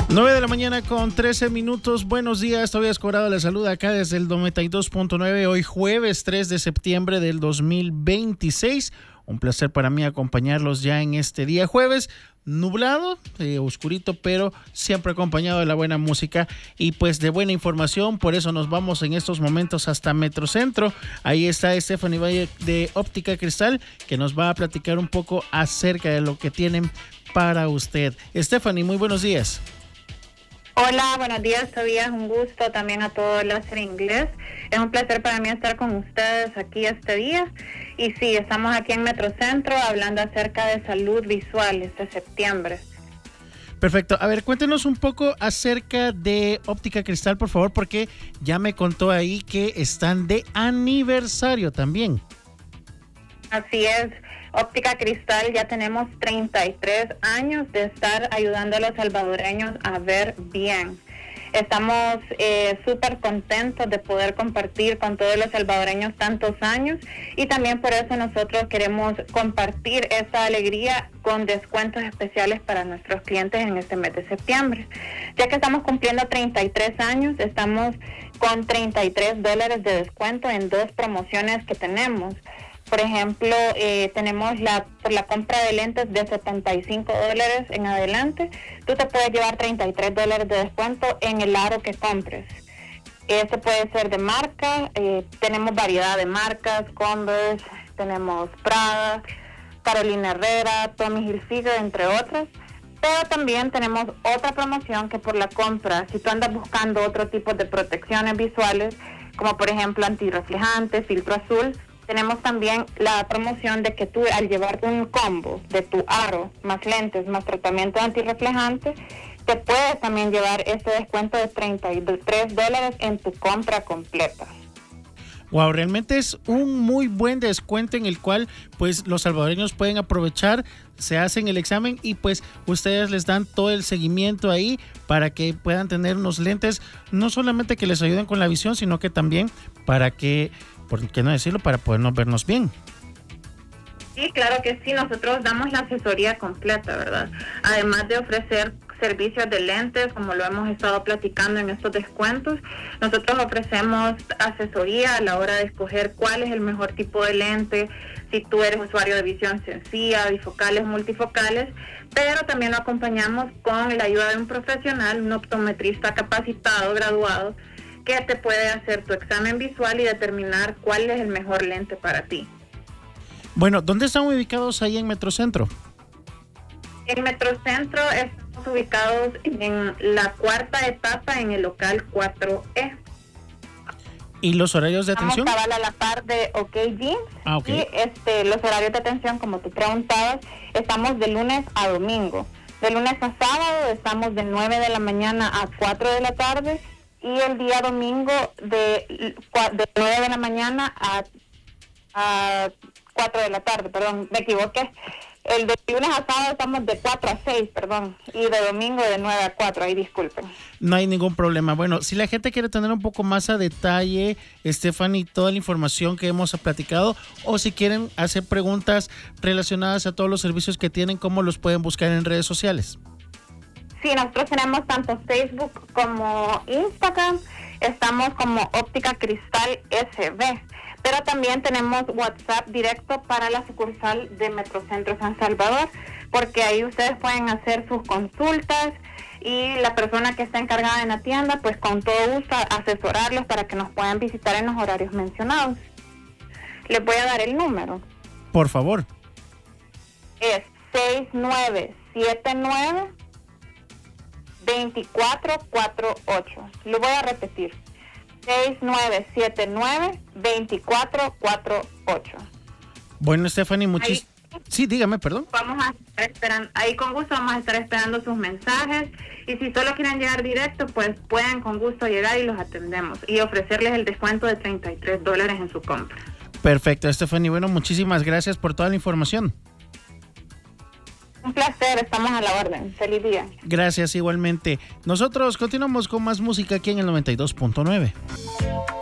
9 de la mañana con 13 minutos. Buenos días, todavía es cobrado la salud acá desde el 92.9. Hoy jueves 3 de septiembre del 2026. Un placer para mí acompañarlos ya en este día jueves. Nublado, oscurito, pero siempre acompañado de la buena música y pues de buena información. Por eso nos vamos en estos momentos hasta Metrocentro. Ahí está Stephanie Valle de Óptica Cristal, que nos va a platicar un poco acerca de lo que tienen para usted. Stephanie, muy buenos días. Hola, buenos días, Tobías, un gusto también a todo el Láser Inglés. Es un placer para mí estar con ustedes aquí este día. Y sí, estamos aquí en Metrocentro hablando acerca de salud visual este septiembre. Perfecto. A ver, cuéntenos un poco acerca de Óptica Cristal, por favor, porque ya me contó ahí que están de aniversario también. Así es. Óptica Cristal, ya tenemos 33 años de estar ayudando a los salvadoreños a ver bien. Estamos súper contentos de poder compartir con todos los salvadoreños tantos años y también por eso nosotros queremos compartir esa alegría con descuentos especiales para nuestros clientes en este mes de septiembre. Ya que estamos cumpliendo 33 años, estamos con $33 de descuento en dos promociones que tenemos. Por ejemplo, tenemos por la compra de lentes de $75 en adelante, tú te puedes llevar $33 de descuento en el aro que compres. Este puede ser de marca, tenemos variedad de marcas, Converse, tenemos Prada, Carolina Herrera, Tommy Hilfiger, entre otras. Pero también tenemos otra promoción que por la compra, si tú andas buscando otro tipo de protecciones visuales, como por ejemplo antirreflejante, filtro azul, tenemos también la promoción de que tú al llevarte un combo de tu aro, más lentes, más tratamiento antirreflejante, te puedes también llevar este descuento de $33 en tu compra completa. Wow, realmente es un muy buen descuento en el cual pues los salvadoreños pueden aprovechar, se hacen el examen y pues ustedes les dan todo el seguimiento ahí para que puedan tener unos lentes, no solamente que les ayuden con la visión, sino que también para que, por qué no decirlo, para podernos vernos bien. Sí, claro que sí, nosotros damos la asesoría completa, ¿verdad? Además de ofrecer servicios de lentes, como lo hemos estado platicando en estos descuentos, nosotros ofrecemos asesoría a la hora de escoger cuál es el mejor tipo de lente, si tú eres usuario de visión sencilla, bifocales, multifocales, pero también lo acompañamos con la ayuda de un profesional, un optometrista capacitado, graduado, que te puede hacer tu examen visual y determinar cuál es el mejor lente para ti. Bueno, ¿dónde están ubicados ahí en Metrocentro? En Metrocentro estamos ubicados en la cuarta etapa en el local 4E. ¿Y los horarios de atención? Estamos a la par de OK Jeans. Okay. Y los horarios de atención, como tú preguntabas, estamos de lunes a domingo. De lunes a sábado estamos de 9 de la mañana a 4 de la tarde y el día domingo de 9 de la mañana a 4 de la tarde, perdón, me equivoqué. El de lunes a sábado estamos de 4 a 6, perdón, y de domingo de 9 a 4, ahí disculpen. No hay ningún problema. Bueno, si la gente quiere tener un poco más a detalle, Stephanie, toda la información que hemos platicado, o si quieren hacer preguntas relacionadas a todos los servicios que tienen, ¿cómo los pueden buscar en redes sociales? Sí, nosotros tenemos tanto Facebook como Instagram, estamos como Óptica Cristal SB. Pero también tenemos WhatsApp directo para la sucursal de Metrocentro San Salvador, porque ahí ustedes pueden hacer sus consultas y la persona que está encargada en la tienda, pues con todo gusto asesorarlos para que nos puedan visitar en los horarios mencionados. Les voy a dar el número. Por favor. Es 6979-2448. Lo voy a repetir. 6979-2448. Bueno, Stephanie, sí, dígame, perdón. Vamos a estar esperando, ahí con gusto vamos a estar esperando sus mensajes y si solo quieren llegar directo, pues pueden con gusto llegar y los atendemos y ofrecerles el descuento de $33 en su compra. Perfecto, Stephanie. Bueno, muchísimas gracias por toda la información. Un placer, estamos a la orden. Feliz día. Gracias, igualmente. Nosotros continuamos con más música aquí en el 92.9.